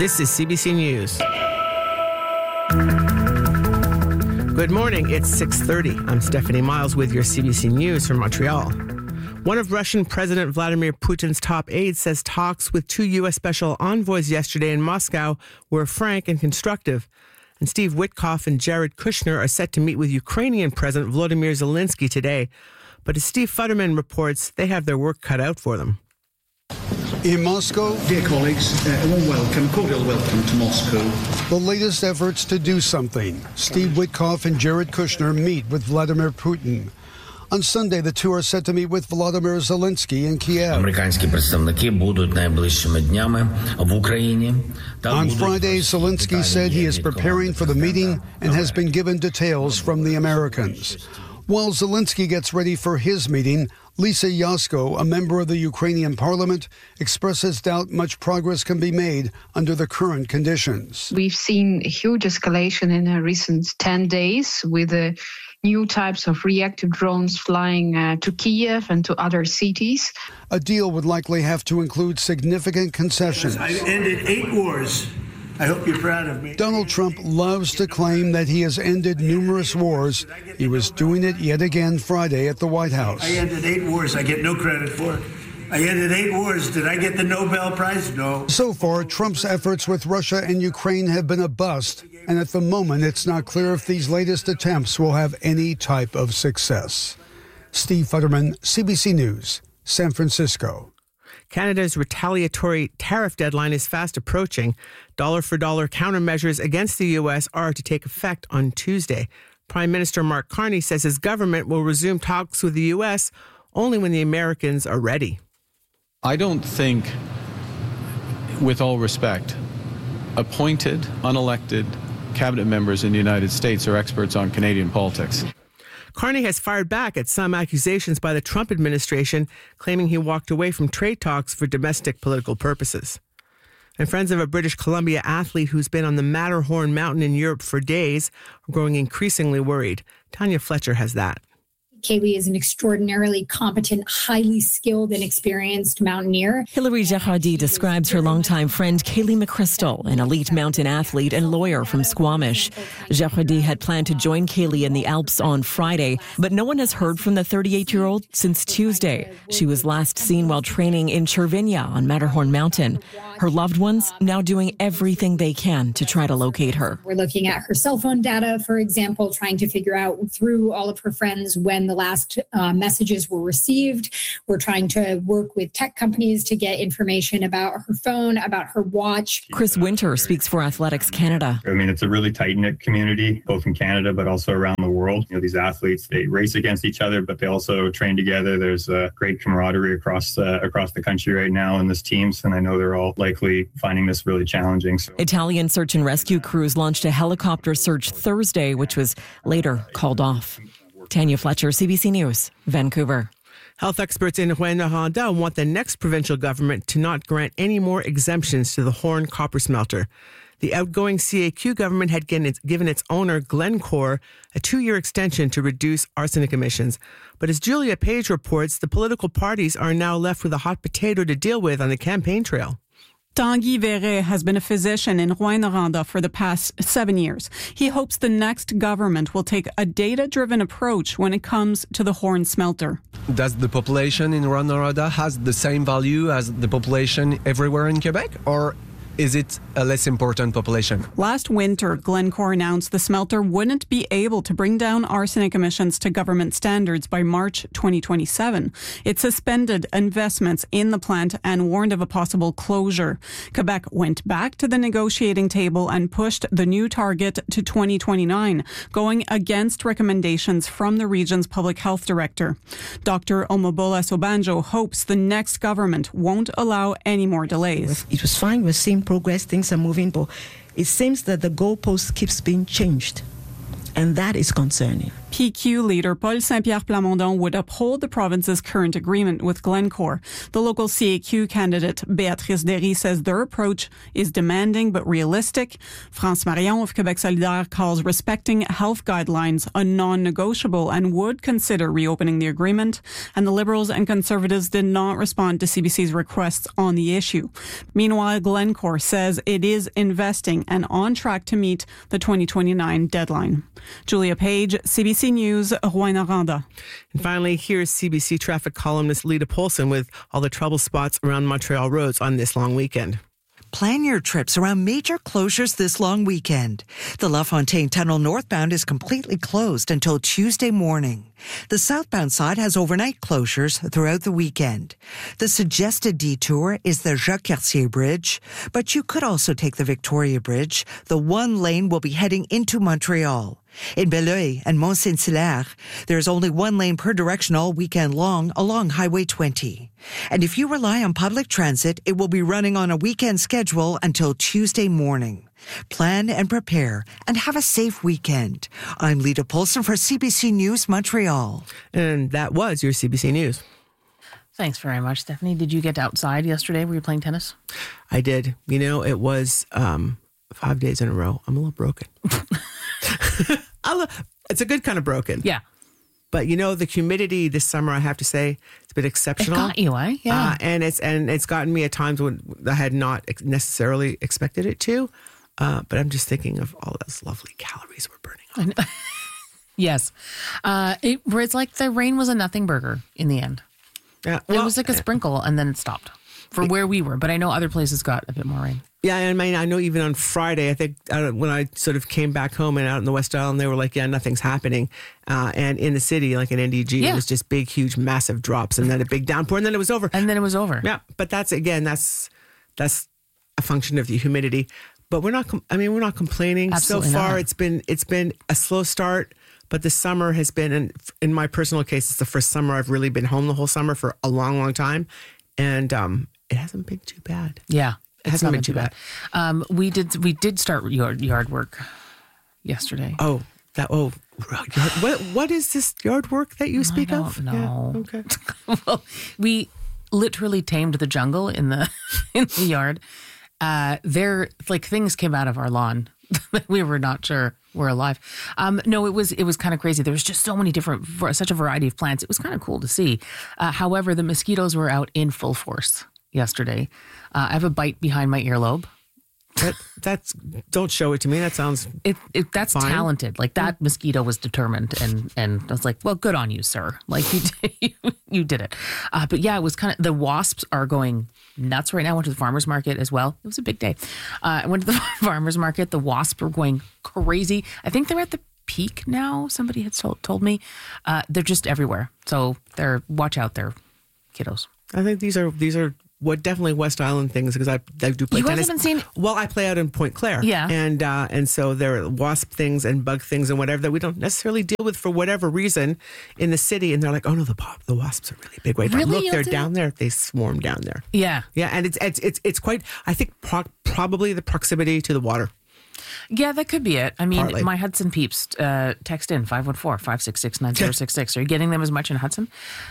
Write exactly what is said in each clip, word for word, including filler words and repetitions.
This is C B C News. Good morning, it's six thirty. I'm Stephanie Miles with your C B C News from Montreal. One of Russian President Vladimir Putin's top aides says talks with two U S special envoys yesterday in Moscow were frank and constructive. And Steve Witkoff and Jared Kushner are set to meet with Ukrainian President Volodymyr Zelensky today. But as Steve Futterman reports, they have their work cut out for them. In Moscow, dear colleagues, uh, a warm welcome, cordial welcome to Moscow. The latest efforts to do something. Steve Witkoff and Jared Kushner meet with Vladimir Putin. On Sunday, the two are set to meet with Volodymyr Zelensky in Kiev. Американські представники будуть найближчими днями в Україні. On Friday, Zelensky said he is preparing for the meeting and has been given details from the Americans. While Zelensky gets ready for his meeting, Lisa Yasko, a member of the Ukrainian parliament, expresses doubt much progress can be made under the current conditions. We've seen a huge escalation in the recent ten days with the new types of reactive drones flying uh, to Kiev and to other cities. A deal would likely have to include significant concessions. I ended eight wars. I hope you're proud of me. Donald Trump loves to claim that he has ended numerous wars. He was doing it yet again Friday at the White House. I ended eight wars. I get no credit for it. I ended eight wars. Did I get the Nobel Prize? No. So far, Trump's efforts with Russia and Ukraine have been a bust. And at the moment, it's not clear if these latest attempts will have any type of success. Steve Futterman, C B C News, San Francisco. Canada's retaliatory tariff deadline is fast approaching. Dollar-for-dollar countermeasures against the U S are to take effect on Tuesday. Prime Minister Mark Carney says his government will resume talks with the U S only when the Americans are ready. I don't think, with all respect, appointed, unelected cabinet members in the United States are experts on Canadian politics. Carney has fired back at some accusations by the Trump administration, claiming he walked away from trade talks for domestic political purposes. And friends of a British Columbia athlete who's been on the Matterhorn mountain in Europe for days are growing increasingly worried. Tanya Fletcher has that. Kaylee is an extraordinarily competent, highly skilled and experienced mountaineer. Hilary Gerhardy describes her longtime friend Kaylee McChrystal, an elite mountain athlete and lawyer from Squamish. Gerhardy had planned to join Kaylee in the Alps on Friday, but no one has heard from the thirty-eight-year-old since Tuesday. She was last seen while training in Cervinia on Matterhorn Mountain. Her loved ones now doing everything they can to try to locate her. We're looking at her cell phone data, for example, trying to figure out through all of her friends when the last uh, messages were received. We're trying to work with tech companies to get information about her phone, about her watch. Chris Winter speaks for Athletics Canada. I mean, it's a really tight-knit community, both in Canada, but also around the world. You know, these athletes, they race against each other, but they also train together. There's a great camaraderie across uh, across the country right now in this teams, and I know they're all likely finding this really challenging. So. Italian search and rescue crews launched a helicopter search Thursday, which was later called off. Tanya Fletcher, C B C News, Vancouver. Health experts in Rouyn-Noranda want the next provincial government to not grant any more exemptions to the Horne copper smelter. The outgoing C A Q government had given its owner, Glencore, a two-year extension to reduce arsenic emissions. But as Julia Page reports, the political parties are now left with a hot potato to deal with on the campaign trail. Tanguy Verret has been a physician in Rouyn-Noranda for the past seven years. He hopes the next government will take a data-driven approach when it comes to the Horne smelter. Does the population in Rouyn-Noranda has the same value as the population everywhere in Quebec, or is it a less important population? Last winter, Glencore announced the smelter wouldn't be able to bring down arsenic emissions to government standards by March twenty twenty-seven. It suspended investments in the plant and warned of a possible closure. Quebec went back to the negotiating table and pushed the new target to twenty twenty-nine, going against recommendations from the region's public health director. Doctor Omobola Sobanjo hopes the next government won't allow any more delays. It was fine. We're seeing progress. Things are moving, but it seems that the goalpost keeps being changed, and that is concerning. P Q leader Paul Saint-Pierre Plamondon would uphold the province's current agreement with Glencore. The local C A Q candidate Béatrice Derry says their approach is demanding but realistic. France Marion of Quebec Solidaire calls respecting health guidelines a non-negotiable and would consider reopening the agreement. And the Liberals and Conservatives did not respond to C B C's requests on the issue. Meanwhile, Glencore says it is investing and on track to meet the twenty twenty-nine deadline. Julia Page, C B C News, Rouyn-Noranda. And finally, here's C B C traffic columnist Lita Polson with all the trouble spots around Montreal roads on this long weekend. Plan your trips around major closures this long weekend. The La Fontaine Tunnel northbound is completely closed until Tuesday morning. The southbound side has overnight closures throughout the weekend. The suggested detour is the Jacques-Cartier Bridge, but you could also take the Victoria Bridge. The one lane will be heading into Montreal. In Belleuil and Mont-Saint-Hilaire, there's only one lane per direction all weekend long along Highway twenty. And if you rely on public transit, it will be running on a weekend schedule until Tuesday morning. Plan and prepare and have a safe weekend. I'm Lita Polson for C B C News Montreal. And that was your C B C News. Thanks very much, Stephanie. Did you get outside yesterday? Were you playing tennis? I did. You know, it was um, five days in a row. I'm a little broken. It's a good kind of broken. Yeah. But you know, the humidity this summer, I have to say, it's been exceptional. It got you, eh? Yeah. Uh, and it's and it's gotten me at times when I had not necessarily expected it to. Uh, but I'm just thinking of all those lovely calories we're burning off. Yes. Uh, it, where it's like the rain was a nothing burger in the end. Yeah, well, it was like a sprinkle and then it stopped for where we were. But I know other places got a bit more rain. Yeah, I mean, I know even on Friday, I think uh, when I sort of came back home and out in the West Island, they were like, yeah, nothing's happening. Uh, and in the city, like in N D G, yeah. It was just big, huge, massive drops and then a big downpour and then it was over. And then it was over. Yeah, but that's, again, that's that's a function of the humidity. But we're not, com- I mean, we're not complaining. Absolutely so far, not. it's been it's been a slow start, but the summer has been, and in my personal case, it's the first summer I've really been home the whole summer for a long, long time. And um, it hasn't been too bad. Yeah. It hasn't been too bad. bad. Um, we did we did start yard, yard work yesterday. Oh, that oh, yard, what what is this yard work that you speak I don't of? know. Yeah, okay. Well, we literally tamed the jungle in the in the yard. Uh, there, like things came out of our lawn that we were not sure were alive. Um, no, it was it was kind of crazy. There was just so many different, such a variety of plants. It was kind of cool to see. Uh, however, the mosquitoes were out in full force yesterday. Uh, I have a bite behind my earlobe. That, that's don't show it to me. That sounds it. it that's fine. Talented. Like that yeah. mosquito was determined, and and I was like, well, good on you, sir. Like you did, you, you did it. Uh, but yeah, it was kind of the wasps are going nuts right now. I went to the farmers market as well. It was a big day. Uh, I went to the farmers market. The wasps were going crazy. I think they're at the peak now. Somebody had told, told me uh, they're just everywhere. So they're watch out, there, kiddos. I think these are these are. What definitely West Island things because I, I do play you tennis. You guys haven't seen? Well, I play out in Point Claire. Yeah. And uh, and so there are wasp things and bug things and whatever that we don't necessarily deal with for whatever reason in the city. And they're like, oh no, the the wasps are really big. Wait, really? look, they're do? down there. They swarm down there. Yeah. Yeah, and it's it's it's, it's quite. I think pro- probably the proximity to the water. Yeah, that could be it. I mean, Partly. My Hudson peeps uh, text in five one four, five six six, nine zero six six. Are you getting them as much in Hudson?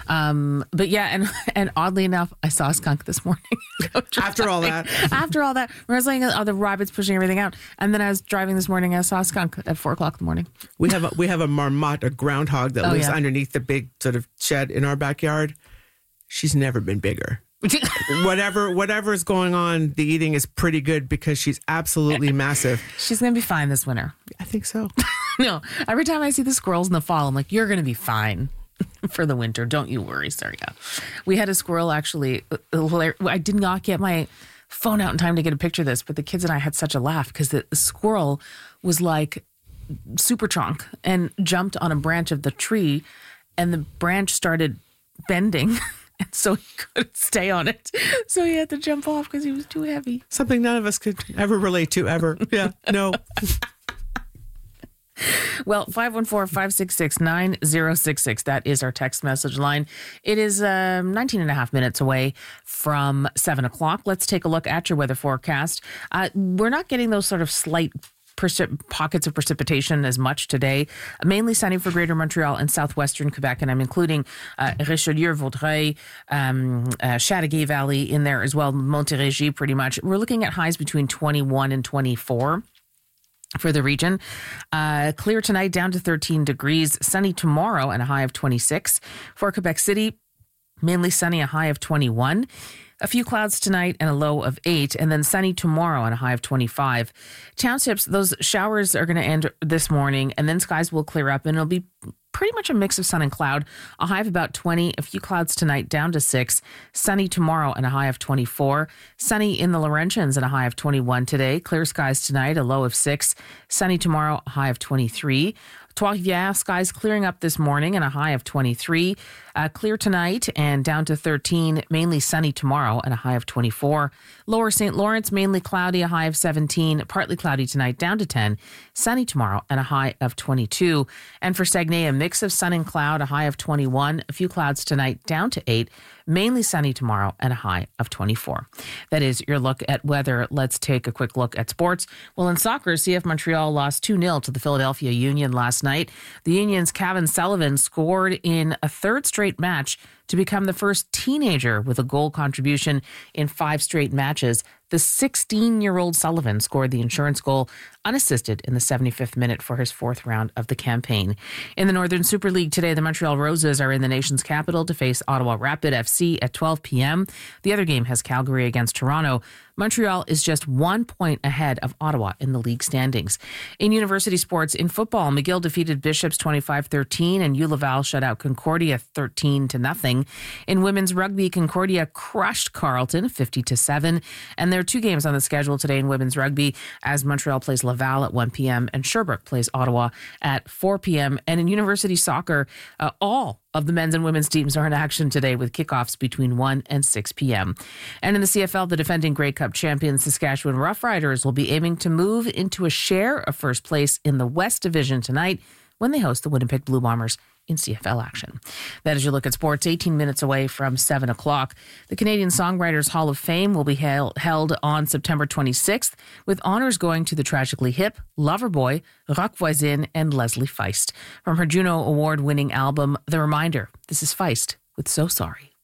Um, but yeah, and and oddly enough, I saw a skunk this morning. After all that. After all that, when I was like, oh, the rabbits pushing everything out. And then I was driving this morning, I saw a skunk at four o'clock in the morning. We have a, we have a marmotte, a groundhog that oh, lives yeah. underneath the big sort of shed in our backyard. She's never been bigger. whatever whatever is going on, the eating is pretty good because she's absolutely massive. She's going to be fine this winter. I think so. No, every time I see the squirrels in the fall, I'm like, you're going to be fine for the winter. Don't you worry, sir. Yeah. We had a squirrel actually. I did not get my phone out in time to get a picture of this, but the kids and I had such a laugh because the squirrel was like super chonk and jumped on a branch of the tree and the branch started bending. And so he couldn't stay on it. So he had to jump off because he was too heavy. Something none of us could ever relate to, ever. Yeah, no. Well, five one four, five six six, nine zero six six. That is our text message line. It is um, nineteen and a half minutes away from seven o'clock. Let's take a look at your weather forecast. Uh, we're not getting those sort of slight Precip- pockets of precipitation as much today. Mainly sunny for Greater Montreal and southwestern Quebec, and I'm including uh, Richelieu, Vaudreuil, um, uh, Chateauguay Valley in there as well, Montérégie pretty much. We're looking at highs between twenty-one and twenty-four. For the region, uh, clear tonight down to thirteen degrees, sunny tomorrow and a high of twenty-six. For Quebec City, mainly sunny, a high of twenty-one. A few clouds tonight and a low of eight, and then sunny tomorrow and a high of twenty-five. Townships, those showers are going to end this morning, and then skies will clear up, and it'll be pretty much a mix of sun and cloud. A high of about twenty, a few clouds tonight down to six. Sunny tomorrow and a high of twenty-four. Sunny in the Laurentians and a high of twenty-one today. Clear skies tonight, a low of six. Sunny tomorrow, a high of twenty-three. Trois-Rivières, skies clearing up this morning and a high of twenty-three. Uh, clear tonight and down to thirteen. Mainly sunny tomorrow and a high of twenty-four. Lower Saint Lawrence, mainly cloudy, a high of seventeen. Partly cloudy tonight, down to ten. Sunny tomorrow and a high of twenty-two. And for Saguenay, a mix of sun and cloud, a high of twenty-one. A few clouds tonight, down to eight. Mainly sunny tomorrow and a high of twenty-four. That is your look at weather. Let's take a quick look at sports. Well, in soccer, C F Montreal lost two nil to the Philadelphia Union last night. The Union's Kevin Sullivan scored in a third straight match to become the first teenager with a goal contribution in five straight matches. The sixteen-year-old Sullivan scored the insurance goal unassisted in the seventy-fifth minute for his fourth round of the campaign. In the Northern Super League today, the Montreal Roses are in the nation's capital to face Ottawa Rapid F C at twelve p.m. The other game has Calgary against Toronto. Montreal is just one point ahead of Ottawa in the league standings. In university sports, in football, McGill defeated Bishops twenty-five thirteen and U Laval shut out Concordia thirteen to nothing. In women's rugby, Concordia crushed Carleton fifty to seven. And there are two games on the schedule today in women's rugby as Montreal plays Laval at one p.m. and Sherbrooke plays Ottawa at four p.m. And in university soccer, uh, all of the men's and women's teams are in action today with kickoffs between one and six p.m. And in the C F L, the defending Grey Cup champions Saskatchewan Roughriders will be aiming to move into a share of first place in the West Division tonight when they host the Winnipeg Blue Bombers in C F L action. That is your look at sports, eighteen minutes away from seven o'clock. The Canadian Songwriters Hall of Fame will be held, held on September twenty-sixth, with honors going to the Tragically Hip, Loverboy, Rock Voisine, and Leslie Feist. From her Juno Award-winning album, The Reminder, this is Feist with So Sorry.